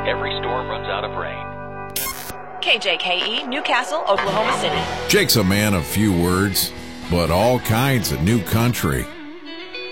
every storm runs out of rain. KJKE, Newcastle, Oklahoma City. Jake's a man of few words, but all kinds of new country.